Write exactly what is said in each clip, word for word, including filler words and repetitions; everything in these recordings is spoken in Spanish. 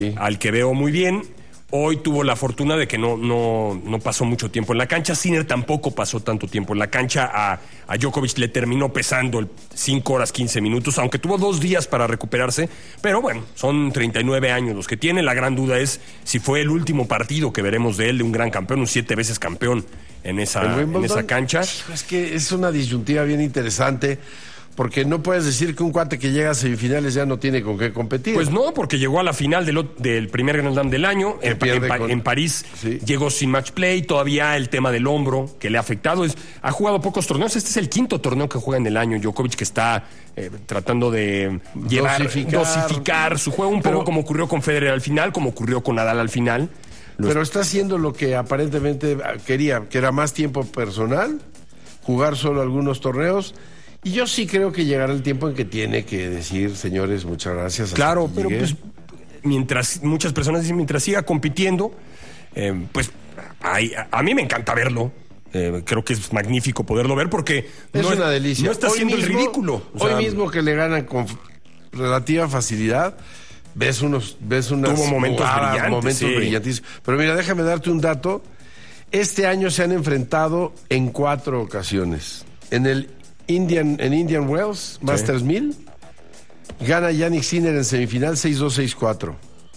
sí. al que veo muy bien. Hoy tuvo la fortuna de que no, no, no pasó mucho tiempo en la cancha. Sinner tampoco pasó tanto tiempo en la cancha. A, a Djokovic le terminó pesando cinco horas quince minutos, aunque tuvo dos días para recuperarse. Pero bueno, son treinta y nueve años los que tiene. La gran duda es si fue el último partido que veremos de él, de un gran campeón, un siete veces campeón en esa, en esa cancha. Es que es una disyuntiva bien interesante. Porque no puedes decir que un cuate que llega a semifinales ya no tiene con qué competir. Pues no, porque llegó a la final del, del primer Grand Slam del año. En, en, con... en París sí. llegó sin match play. Todavía el tema del hombro que le ha afectado. Es, ha jugado pocos torneos. Este es el quinto torneo que juega en el año. Djokovic, que está eh, tratando de llevar, dosificar, dosificar su juego. Un Pero... poco como ocurrió con Federer al final, como ocurrió con Nadal al final. Los... Pero está haciendo lo que aparentemente quería, que era más tiempo personal, jugar solo algunos torneos. Y yo sí creo que llegará el tiempo en que tiene que decir, señores, muchas gracias. Claro, pero pues mientras muchas personas dicen, mientras siga compitiendo, eh, pues ay, a, a mí me encanta verlo. Eh, creo que es magnífico poderlo ver porque es no una delicia. No está hoy haciendo mismo, el ridículo. O sea, hoy mismo que le ganan con relativa facilidad, ves unos, ves unas tuvo momentos jugadas, brillantes, momentos sí. brillantes. Pero mira, déjame darte un dato. Este año se han enfrentado en cuatro ocasiones. En el Indian, en Indian Wells, Masters sí. mil, gana Jannik Sinner en semifinal seis dos seis cuatro.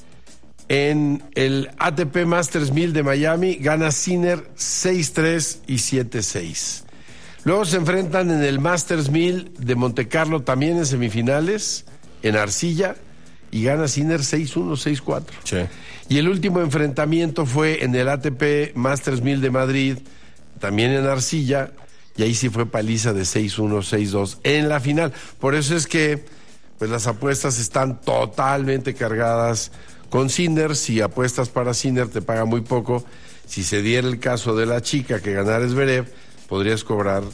En el A T P Masters mil de Miami, gana Sinner seis tres y siete seis. Luego se enfrentan en el Masters mil de Monte Carlo, también en semifinales, en arcilla, y gana Sinner seis uno seis cuatro. Sí. Y el último enfrentamiento fue en el A T P Masters mil de Madrid, también en arcilla, y ahí sí fue paliza de seis uno, seis dos en la final. Por eso es que pues las apuestas están totalmente cargadas con Sinner. Si apuestas para Sinner te paga muy poco. Si se diera el caso de la chica que ganara Zverev, podrías cobrar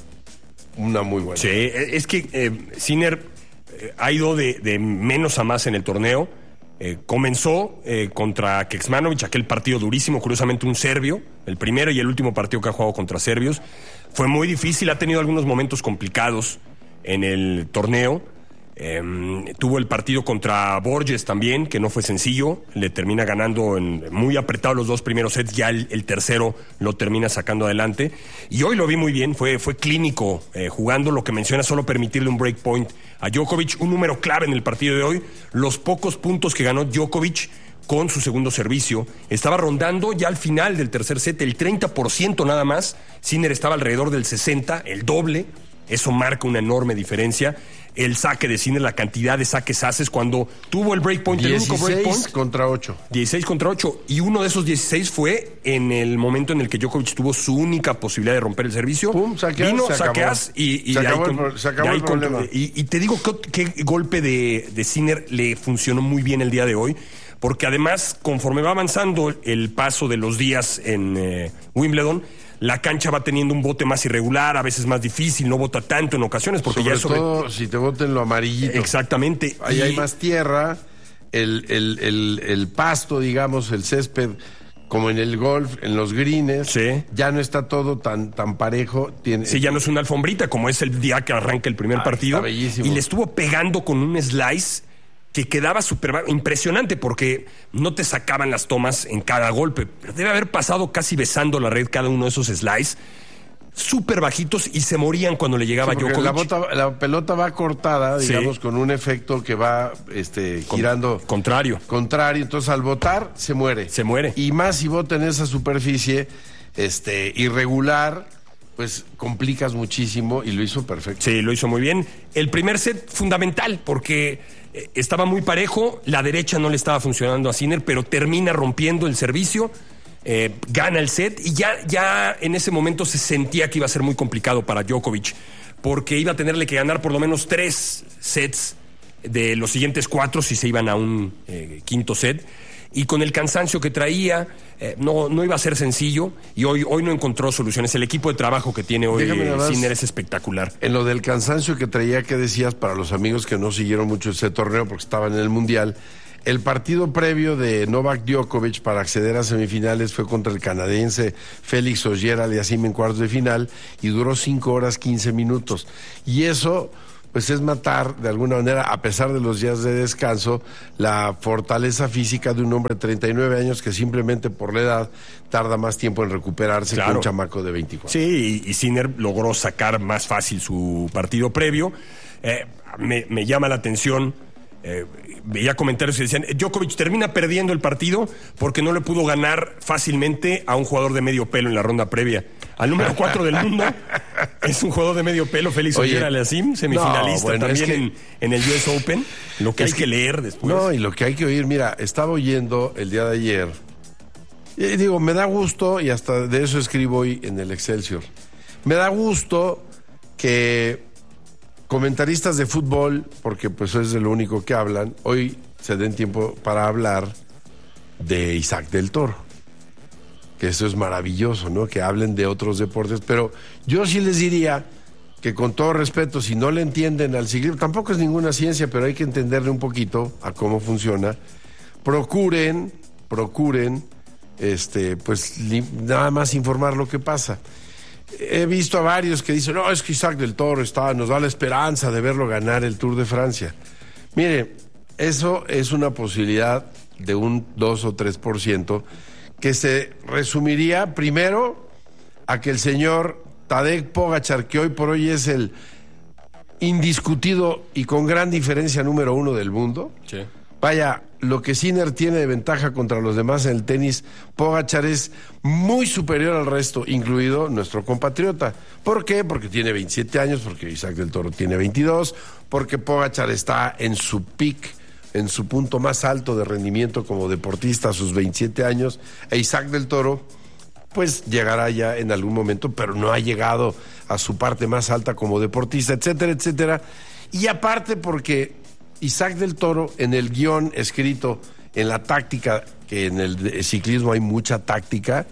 una muy buena. Sí, es que eh, Sinner eh, ha ido de, de menos a más en el torneo. Eh, comenzó eh, contra Kecmanovic, aquel partido durísimo, curiosamente un serbio, el primero y el último partido que ha jugado contra serbios. Fue muy difícil, ha tenido algunos momentos complicados en el torneo. Eh, tuvo el partido contra Borges también, que no fue sencillo. Le termina ganando en muy apretado los dos primeros sets, ya el, el tercero lo termina sacando adelante. Y hoy lo vi muy bien, fue, fue clínico eh, jugando, lo que menciona, solo permitirle un break point a Djokovic, un número clave en el partido de hoy. Los pocos puntos que ganó Djokovic con su segundo servicio, estaba rondando ya al final del tercer set el treinta por ciento nada más. Sinner estaba alrededor del sesenta por ciento, el doble. Eso marca una enorme diferencia. El saque de Sinner, la cantidad de saques haces cuando tuvo el breakpoint, el único breakpoint. dieciséis contra ocho. dieciséis contra ocho. Y uno de esos dieciséis fue en el momento en el que Djokovic tuvo su única posibilidad de romper el servicio. Pum, saqueas, Vino, se saqueas y, y se de acabó ahí el, con, se acabó de ahí el problema. Con, y, y te digo qué golpe de, de Sinner le funcionó muy bien el día de hoy. Porque además, conforme va avanzando el paso de los días en eh, Wimbledon, la cancha va teniendo un bote más irregular, a veces más difícil, no bota tanto en ocasiones. Porque sobre ya sobre todo si te boten lo amarillito. Exactamente. Ahí y... hay más tierra, el, el, el, el pasto, digamos, el césped, como en el golf, en los greens, sí. ya no está todo tan, tan parejo. Tiene... Sí, ya no es una alfombrita, como es el día que arranca el primer ah, partido. Está bellísimo. Y le estuvo pegando con un slice que quedaba súper impresionante porque no te sacaban las tomas en cada golpe. Pero debe haber pasado casi besando la red cada uno de esos slices, súper bajitos, y se morían cuando le llegaba sí, Djokovic. La, bota, la pelota va cortada, digamos, sí. con un efecto que va este, girando... Con, contrario. Contrario, entonces al botar se muere. Se muere. Y más si bota en esa superficie este, irregular, pues complicas muchísimo, y lo hizo perfecto. Sí, lo hizo muy bien. El primer set fundamental, porque estaba muy parejo, la derecha no le estaba funcionando a Sinner, pero termina rompiendo el servicio, eh, gana el set, y ya, ya en ese momento se sentía que iba a ser muy complicado para Djokovic, porque iba a tenerle que ganar por lo menos tres sets de los siguientes cuatro si se iban a un eh, quinto set. Y con el cansancio que traía, eh, no, no iba a ser sencillo, y hoy, hoy no encontró soluciones. El equipo de trabajo que tiene hoy eh, Sinner es espectacular. En lo del cansancio que traía, ¿qué decías para los amigos que no siguieron mucho ese torneo porque estaban en el Mundial? El partido previo de Novak Djokovic para acceder a semifinales fue contra el canadiense Félix Auger-Aliassime en cuartos de final, y duró cinco horas quince minutos. Y eso pues es matar de alguna manera, a pesar de los días de descanso, la fortaleza física de un hombre de treinta y nueve años que simplemente por la edad tarda más tiempo en recuperarse claro. que un chamaco de veinticuatro. Sí, y, y Sinner logró sacar más fácil su partido previo. Eh, me, me llama la atención, eh, veía comentarios que decían, Djokovic termina perdiendo el partido porque no le pudo ganar fácilmente a un jugador de medio pelo en la ronda previa. Al número cuatro del mundo es un jugador de medio pelo, Félix Auger-Aliassime, semifinalista no, bueno, también es que, en, en el U S Open. Lo que hay que, que leer después. No, y lo que hay que oír, mira, estaba oyendo el día de ayer, y digo, me da gusto, y hasta de eso escribo hoy en el Excelsior, me da gusto que comentaristas de fútbol, porque pues es de lo único que hablan, hoy se den tiempo para hablar de Isaac del Toro. Que eso es maravilloso, ¿no? Que hablen de otros deportes, pero yo sí les diría que con todo respeto, si no le entienden al ciclismo, tampoco es ninguna ciencia, pero hay que entenderle un poquito a cómo funciona, procuren, procuren, este, pues li, nada más informar lo que pasa. He visto a varios que dicen, no, es que Isaac del Toro está, nos da la esperanza de verlo ganar el Tour de Francia. Mire, eso es una posibilidad de un dos o tres por ciento que se resumiría primero a que el señor Tadej Pogačar, que hoy por hoy es el indiscutido y con gran diferencia número uno del mundo, sí. Vaya, lo que Sinner tiene de ventaja contra los demás en el tenis, Pogačar es muy superior al resto, incluido nuestro compatriota. ¿Por qué? Porque tiene veintisiete años, porque Isaac del Toro tiene veintidós, porque Pogačar está en su peak, en su punto más alto de rendimiento como deportista a sus veintisiete años, e Isaac del Toro pues llegará ya en algún momento, pero no ha llegado a su parte más alta como deportista, etcétera, etcétera. Y aparte porque Isaac del Toro, en el guión escrito, en la táctica, que en el ciclismo hay mucha táctica,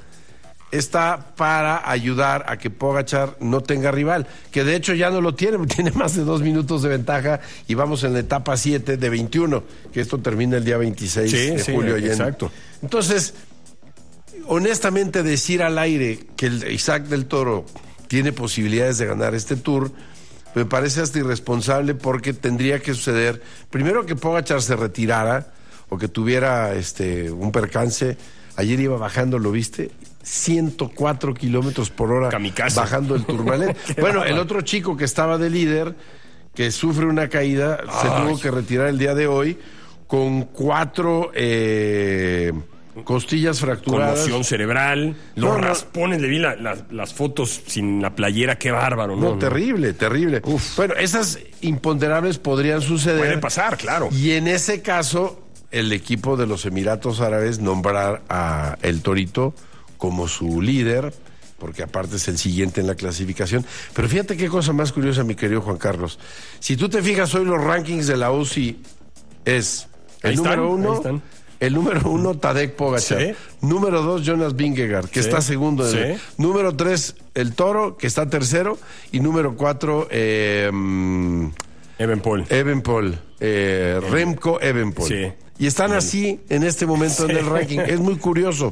está para ayudar a que Pogačar no tenga rival, que de hecho ya no lo tiene, tiene más de dos minutos de ventaja y vamos en la etapa siete de veintiuno, que esto termina el día veintiséis sí, de sí, julio. Exacto. En... Entonces, honestamente decir al aire que el Isaac del Toro tiene posibilidades de ganar este Tour, me parece hasta irresponsable porque tendría que suceder, primero que Pogačar se retirara o que tuviera este un percance. Ayer iba bajando, ¿lo viste? ciento cuatro kilómetros por hora Kamikaze. Bajando el Tourmalet. Bueno, el otro chico que estaba de líder, que sufre una caída, Ay. se tuvo que retirar el día de hoy con cuatro eh, costillas fracturadas. Conmoción cerebral, los no, no. raspones, le vi la, la, las fotos sin la playera, qué bárbaro. No, no, no. terrible, terrible. Uf. Bueno, esas imponderables podrían suceder. Puede pasar, claro. Y en ese caso, el equipo de los Emiratos Árabes nombrar a El Torito como su líder, porque aparte es el siguiente en la clasificación. Pero fíjate qué cosa más curiosa, mi querido Juan Carlos. Si tú te fijas hoy los rankings de la U C I es el ahí número están, uno, el número uno Tadej Pogačar, ¿Sí? número dos Jonas Vingegaard, que ¿Sí? está segundo, ¿Sí? el, número tres El Toro, que está tercero, y número cuatro eh, Evenepoel. Evenepoel, eh, Remco Evenepoel. Sí. Y están así en este momento sí. en el ranking. Es muy curioso.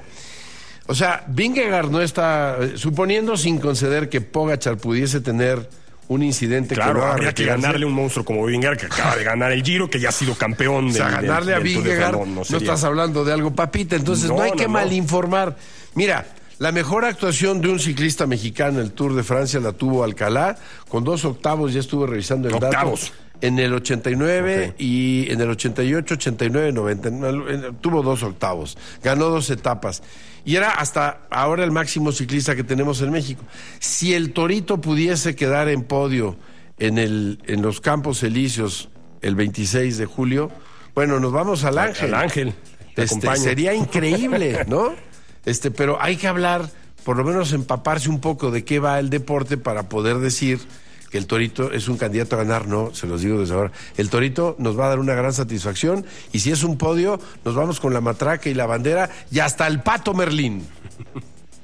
O sea, Vingegaard no está, suponiendo sin conceder que Pogačar pudiese tener un incidente claro, que lo haga habría que ganarle un monstruo como Vingegaard, que acaba de ganar el Giro, que ya ha sido campeón. O sea, del, ganarle del, a del Vingegaard, no, no, no estás hablando de algo papita, entonces no, no hay no, que no. malinformar. Mira, la mejor actuación de un ciclista mexicano en el Tour de Francia la tuvo Alcalá, con dos octavos, ya estuve revisando el octavos. dato. En el ochenta y nueve okay. y en el ochenta y ocho, ochenta y nueve, noventa, tuvo dos octavos, ganó dos etapas. Y era hasta ahora el máximo ciclista que tenemos en México. Si el Torito pudiese quedar en podio en, el, en los Campos Elíseos el veintiséis de julio, bueno, nos vamos al Ángel. Al Ángel. Este, sería increíble, ¿no? Este, pero hay que hablar, por lo menos empaparse un poco de qué va el deporte para poder decir que el Torito es un candidato a ganar. No, se los digo desde ahora. El Torito nos va a dar una gran satisfacción y si es un podio, nos vamos con la matraca y la bandera y hasta el Pato Merlín.